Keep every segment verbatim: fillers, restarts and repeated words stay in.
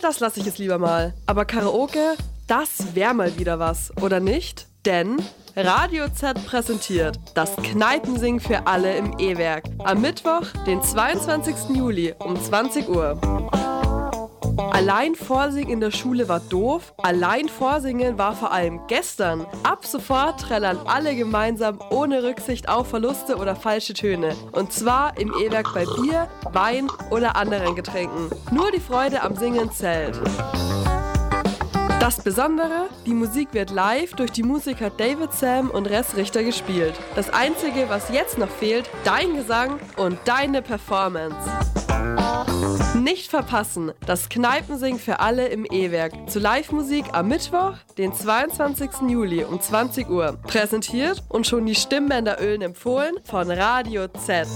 das lasse ich jetzt lieber mal. Aber Karaoke, das wäre mal wieder was, oder nicht? Denn Radio Z präsentiert das Kneipensingen für alle im E-Werk am Mittwoch, den zweiundzwanzigsten Juli um zwanzig Uhr. Allein Vorsingen in der Schule war doof, allein Vorsingen war vor allem gestern. Ab sofort trällern alle gemeinsam ohne Rücksicht auf Verluste oder falsche Töne. Und zwar im E-Werk bei Bier, Wein oder anderen Getränken. Nur die Freude am Singen zählt. Das Besondere, die Musik wird live durch die Musiker David Sam und Res Richter gespielt. Das Einzige, was jetzt noch fehlt, dein Gesang und deine Performance. Nicht verpassen, das Kneipensingen für alle im E-Werk zu Live-Musik am Mittwoch, den zweiundzwanzigsten Juli um zwanzig Uhr. Präsentiert und schon die Stimmbänder Ölen empfohlen von Radio Z.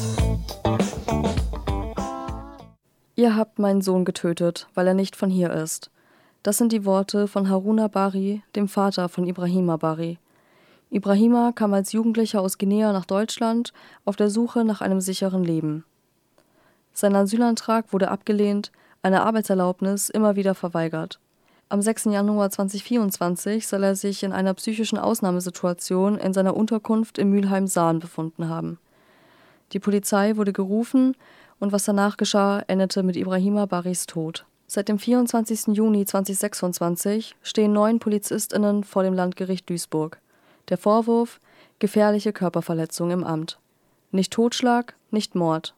Ihr habt meinen Sohn getötet, weil er nicht von hier ist. Das sind die Worte von Haruna Bari, dem Vater von Ibrahima Bari. Ibrahima kam als Jugendlicher aus Guinea nach Deutschland auf der Suche nach einem sicheren Leben. Sein Asylantrag wurde abgelehnt, eine Arbeitserlaubnis immer wieder verweigert. Am sechsten Januar zweitausendvierundzwanzig soll er sich in einer psychischen Ausnahmesituation in seiner Unterkunft in Mülheim-Saan befunden haben. Die Polizei wurde gerufen und was danach geschah, endete mit Ibrahima Baris Tod. Seit dem vierundzwanzigsten Juni zweitausendsechsundzwanzig stehen neun PolizistInnen vor dem Landgericht Duisburg. Der Vorwurf: gefährliche Körperverletzung im Amt. Nicht Totschlag, nicht Mord.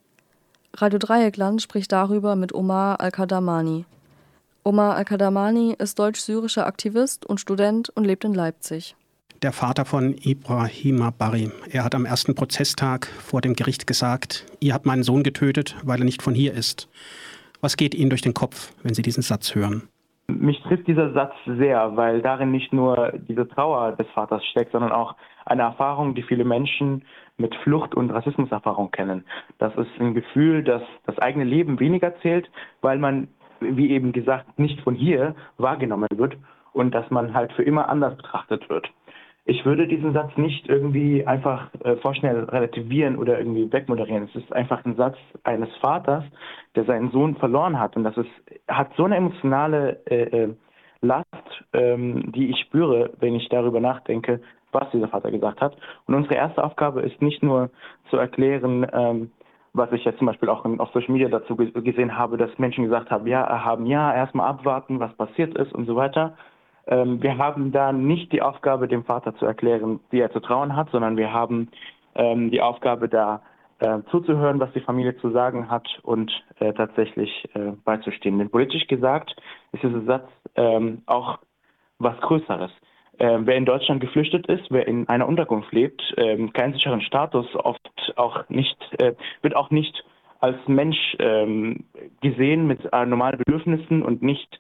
Radio Dreieckland spricht darüber mit Omar Al-Kadamani. Omar Al-Kadamani ist deutsch-syrischer Aktivist und Student und lebt in Leipzig. Der Vater von Ibrahima Bari. Er hat am ersten Prozesstag vor dem Gericht gesagt: Ihr habt meinen Sohn getötet, weil er nicht von hier ist. Was geht Ihnen durch den Kopf, wenn Sie diesen Satz hören? Mich trifft dieser Satz sehr, weil darin nicht nur diese Trauer des Vaters steckt, sondern auch eine Erfahrung, die viele Menschen mit Flucht- und Rassismuserfahrung kennen. Das ist ein Gefühl, dass das eigene Leben weniger zählt, weil man, wie eben gesagt, nicht von hier wahrgenommen wird und dass man halt für immer anders betrachtet wird. Ich würde diesen Satz nicht irgendwie einfach äh, vorschnell relativieren oder irgendwie wegmoderieren. Es ist einfach ein Satz eines Vaters, der seinen Sohn verloren hat. Und das ist, hat so eine emotionale äh, Last, ähm, die ich spüre, wenn ich darüber nachdenke, was dieser Vater gesagt hat. Und unsere erste Aufgabe ist nicht nur zu erklären, ähm, was ich jetzt zum Beispiel auch in, auf Social Media dazu ge- gesehen habe, dass Menschen gesagt haben, ja, haben ja, erstmal abwarten, was passiert ist und so weiter. Wir haben da nicht die Aufgabe, dem Vater zu erklären, wie er zu trauern hat, sondern wir haben ähm, die Aufgabe, da äh, zuzuhören, was die Familie zu sagen hat und äh, tatsächlich äh, beizustehen. Denn politisch gesagt ist dieser Satz ähm, auch was Größeres. Äh, wer in Deutschland geflüchtet ist, wer in einer Unterkunft lebt, äh, keinen sicheren Status, oft auch nicht, äh, wird auch nicht als Mensch äh, gesehen mit äh, normalen Bedürfnissen und nicht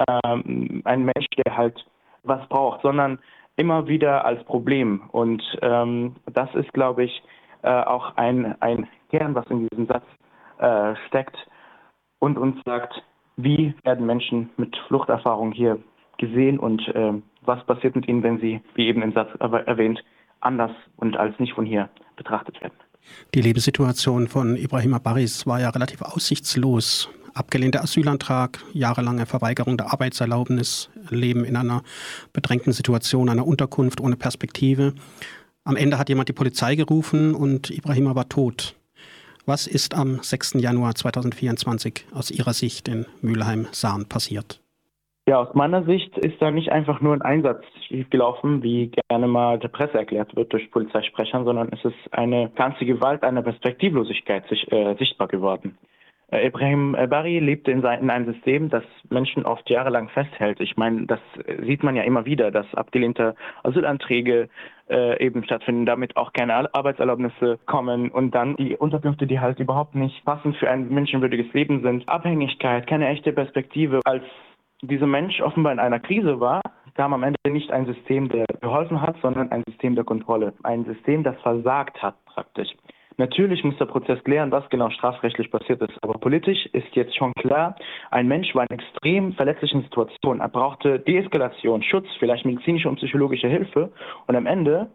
Ähm, ein Mensch, der halt was braucht, sondern immer wieder als Problem. Und ähm, das ist, glaube ich, äh, auch ein, ein Kern, was in diesem Satz äh, steckt und uns sagt, wie werden Menschen mit Fluchterfahrung hier gesehen und äh, was passiert mit ihnen, wenn sie, wie eben im Satz erwähnt, anders und als nicht von hier betrachtet werden. Die Lebenssituation von Ibrahima Baris war ja relativ aussichtslos. Abgelehnter Asylantrag, jahrelange Verweigerung der Arbeitserlaubnis, Leben in einer bedrängten Situation, einer Unterkunft ohne Perspektive. Am Ende hat jemand die Polizei gerufen und Ibrahima war tot. Was ist am sechsten Januar zweitausendvierundzwanzig aus Ihrer Sicht in Mülheim-Saan passiert? Ja, aus meiner Sicht ist da nicht einfach nur ein Einsatz schiefgelaufen, wie gerne mal der Presse erklärt wird durch Polizeisprechern, sondern es ist eine ganze Gewalt, eine Perspektivlosigkeit sich, äh, sichtbar geworden. Äh, Ibrahim Bari lebte in, sein, in einem System, das Menschen oft jahrelang festhält. Ich meine, das sieht man ja immer wieder, dass abgelehnte Asylanträge äh, eben stattfinden, damit auch keine Arbeitserlaubnisse kommen und dann die Unterkünfte, die halt überhaupt nicht passend für ein menschenwürdiges Leben sind. Abhängigkeit, keine echte Perspektive. Als dieser Mensch offenbar in einer Krise war, kam am Ende nicht ein System, der geholfen hat, sondern ein System der Kontrolle. Ein System, das versagt hat praktisch. Natürlich muss der Prozess klären, was genau strafrechtlich passiert ist. Aber politisch ist jetzt schon klar, ein Mensch war in extrem verletzlichen Situation. Er brauchte Deeskalation, Schutz, vielleicht medizinische und psychologische Hilfe. Und am Ende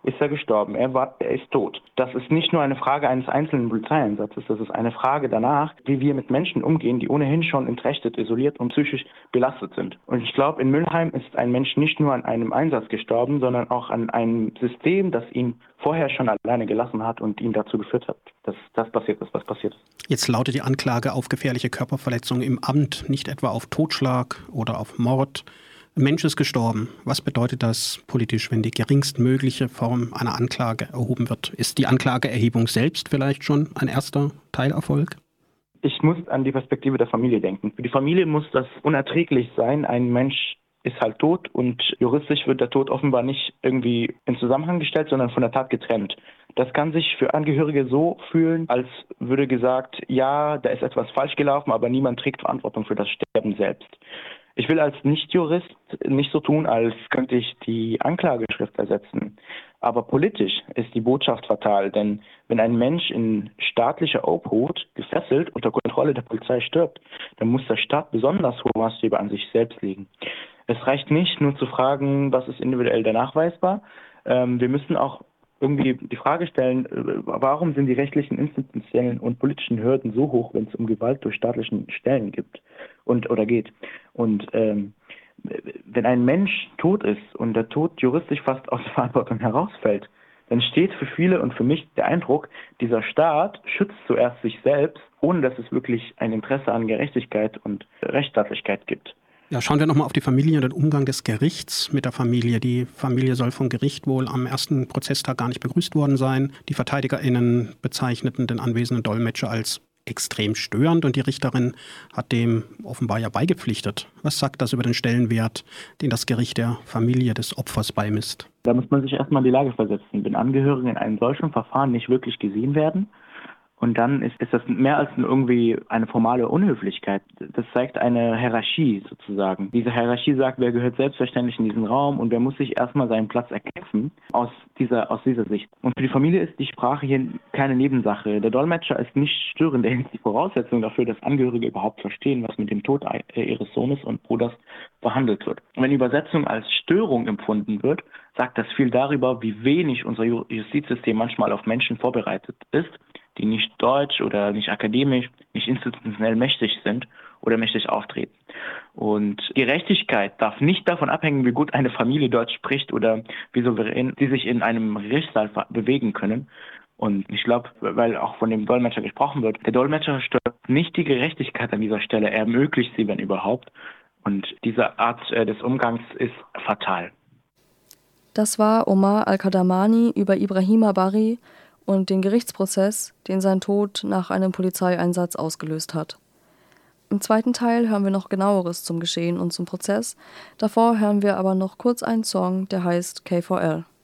ist er gestorben, er, war, er ist tot. Das ist nicht nur eine Frage eines einzelnen Polizeieinsatzes, das ist eine Frage danach, wie wir mit Menschen umgehen, die ohnehin schon entrechtet, isoliert und psychisch belastet sind. Und ich glaube, in Mülheim ist ein Mensch nicht nur an einem Einsatz gestorben, sondern auch an einem System, das ihn vorher schon alleine gelassen hat und ihn dazu geführt hat, dass das passiert ist, was passiert ist. Jetzt lautet die Anklage auf gefährliche Körperverletzung im Amt, nicht etwa auf Totschlag oder auf Mord. Ein Mensch ist gestorben. Was bedeutet das politisch, wenn die geringstmögliche Form einer Anklage erhoben wird? Ist die Anklageerhebung selbst vielleicht schon ein erster Teilerfolg? Ich muss an die Perspektive der Familie denken. Für die Familie muss das unerträglich sein. Ein Mensch ist halt tot und juristisch wird der Tod offenbar nicht irgendwie in Zusammenhang gestellt, sondern von der Tat getrennt. Das kann sich für Angehörige so fühlen, als würde gesagt, ja, da ist etwas falsch gelaufen, aber niemand trägt Verantwortung für das Sterben selbst. Ich will als Nicht-Jurist nicht so tun, als könnte ich die Anklageschrift ersetzen. Aber politisch ist die Botschaft fatal, denn wenn ein Mensch in staatlicher Obhut gefesselt unter Kontrolle der Polizei stirbt, dann muss der Staat besonders hohe Maßstäbe an sich selbst legen. Es reicht nicht, nur zu fragen, was ist individuell da nachweisbar. Ähm, wir müssen auch irgendwie die Frage stellen, warum sind die rechtlichen, institutionellen und politischen Hürden so hoch, wenn es um Gewalt durch staatlichen Stellen gibt und oder geht. Und ähm, wenn ein Mensch tot ist und der Tod juristisch fast aus der Verantwortung herausfällt, dann steht für viele und für mich der Eindruck, dieser Staat schützt zuerst sich selbst, ohne dass es wirklich ein Interesse an Gerechtigkeit und Rechtsstaatlichkeit gibt. Ja, schauen wir nochmal auf die Familie und den Umgang des Gerichts mit der Familie. Die Familie soll vom Gericht wohl am ersten Prozesstag gar nicht begrüßt worden sein. Die VerteidigerInnen bezeichneten den anwesenden Dolmetscher als extrem störend und die Richterin hat dem offenbar ja beigepflichtet. Was sagt das über den Stellenwert, den das Gericht der Familie des Opfers beimisst? Da muss man sich erstmal in die Lage versetzen, wenn Angehörige in einem solchen Verfahren nicht wirklich gesehen werden. Und dann ist, ist das mehr als irgendwie eine formale Unhöflichkeit. Das zeigt eine Hierarchie sozusagen. Diese Hierarchie sagt, wer gehört selbstverständlich in diesen Raum und wer muss sich erstmal seinen Platz erkämpfen aus dieser, aus dieser Sicht. Und für die Familie ist die Sprache hier keine Nebensache. Der Dolmetscher ist nicht störend, der ist die Voraussetzung dafür, dass Angehörige überhaupt verstehen, was mit dem Tod ihres Sohnes und Bruders verhandelt wird. Und wenn Übersetzung als Störung empfunden wird, sagt das viel darüber, wie wenig unser Justizsystem manchmal auf Menschen vorbereitet ist, die nicht deutsch oder nicht akademisch, nicht institutionell mächtig sind oder mächtig auftreten. Und Gerechtigkeit darf nicht davon abhängen, wie gut eine Familie Deutsch spricht oder wie souverän sie sich in einem Gerichtssaal bewegen können. Und ich glaube, weil auch von dem Dolmetscher gesprochen wird, der Dolmetscher stört nicht die Gerechtigkeit an dieser Stelle, er ermöglicht sie, wenn überhaupt. Und diese Art äh, des Umgangs ist fatal. Das war Omar Al-Kadamani über Ibrahima Bari und den Gerichtsprozess, den sein Tod nach einem Polizeieinsatz ausgelöst hat. Im zweiten Teil hören wir noch Genaueres zum Geschehen und zum Prozess. Davor hören wir aber noch kurz einen Song, der heißt K vier L.